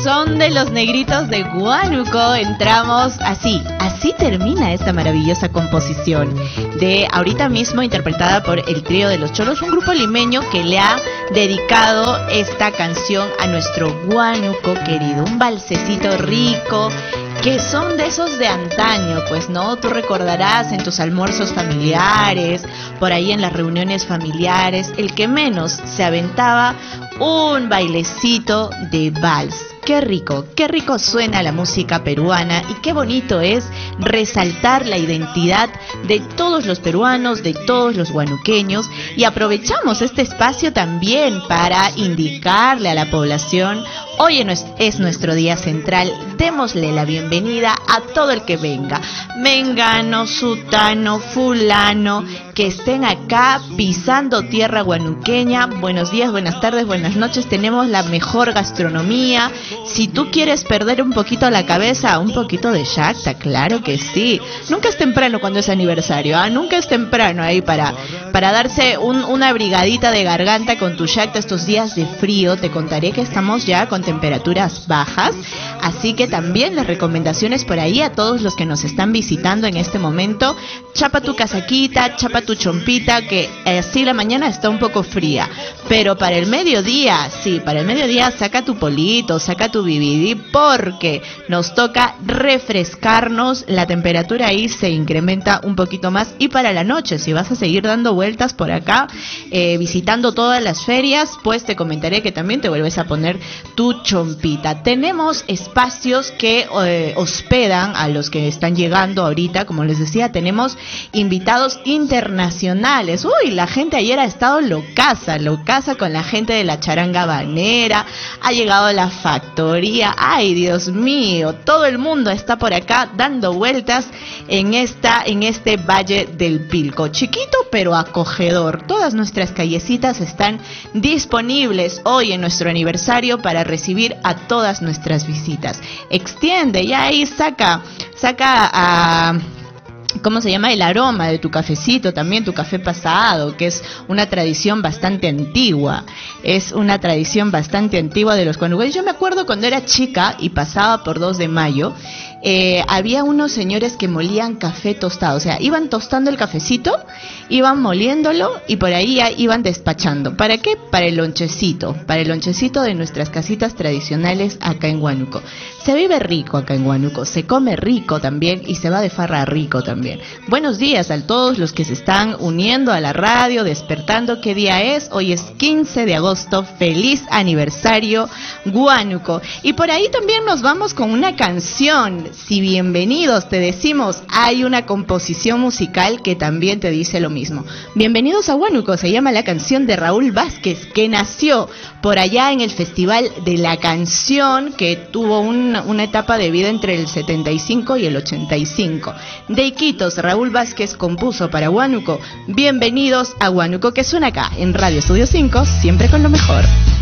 son de los negritos de Huánuco entramos así termina esta maravillosa composición de ahorita mismo interpretada por el Trío de los Cholos, un grupo limeño que le ha dedicado esta canción a nuestro Huánuco querido, un valsecito rico, que son de esos de antaño, pues, ¿no? Tú recordarás en tus almuerzos familiares, por ahí en las reuniones familiares, el que menos se aventaba un bailecito de vals. Qué rico suena la música peruana y qué bonito es resaltar la identidad de todos los peruanos, de todos los huanuqueños, y aprovechamos este espacio también para indicarle a la población, hoy es nuestro día central, démosle la bienvenida a todo el que venga, mengano, sutano, fulano, que estén acá pisando tierra huanuqueña. Buenos días, buenas tardes, buenas noches, tenemos la mejor gastronomía. Si tú quieres perder un poquito la cabeza, un poquito de Shakta, claro que sí. Nunca es temprano cuando es aniversario, nunca es temprano ahí para darse una brigadita de garganta con tu Shakta estos días de frío. Te contaré que estamos ya con temperaturas bajas, así que también las recomendaciones por ahí a todos los que nos están visitando en este momento: chapa tu casaquita, chapa tu chompita, que así la mañana está un poco fría, pero para el mediodía, sí, para el mediodía saca tu polito, saca tu bibidi, porque nos toca refrescarnos, la temperatura ahí se incrementa un poquito más. Y para la noche, si vas a seguir dando vueltas por acá, visitando todas las ferias, pues te comentaré que también te vuelves a poner tu chompita. Tenemos espacios que hospedan a los que están llegando ahorita, como les decía, tenemos invitados internacionales. Uy, la gente ayer ha estado locaza con la gente de la charanga habanera, ha llegado la factoría, ay Dios mío, todo el mundo está por acá dando vueltas en este Valle del Pilco, chiquito pero acogedor. Todas nuestras callecitas están disponibles hoy en nuestro aniversario para recibir a todas nuestras visitas. Extiende, ya ahí saca a... ¿cómo se llama? El aroma de tu cafecito, también tu café pasado, que es una tradición bastante antigua. Es una tradición bastante antigua de los huanuqueños. Yo me acuerdo cuando era chica y pasaba por 2 de mayo, había unos señores que molían café tostado. O sea, iban tostando el cafecito, iban moliéndolo y por ahí iban despachando. ¿Para qué? Para el lonchecito de nuestras casitas tradicionales acá en Huánuco. Se vive rico acá en Huánuco, se come rico también y se va de farra rico también. Buenos días a todos los que se están uniendo a la radio, despertando. ¿Qué día es? Hoy es 15 de agosto. Feliz aniversario, Huánuco. Y por ahí también nos vamos con una canción. Si bienvenidos te decimos, hay una composición musical que también te dice lo mismo. Bienvenidos a Huánuco, se llama la canción de Raúl Vázquez, que nació por allá en el Festival de la Canción, que tuvo una etapa de vida entre el 75 y el 85. De Iquitos, Raúl Vázquez compuso para Huánuco. Bienvenidos a Huánuco, que suena acá en Radio Estudio 5, siempre con lo mejor.